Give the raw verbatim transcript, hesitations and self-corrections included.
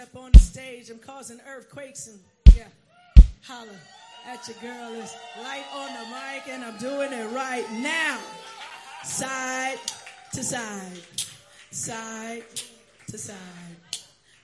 up on the stage. I'm causing earthquakes and, yeah, holler at your girl. It's light on the mic, and I'm doing it right now. Side to side, side to side.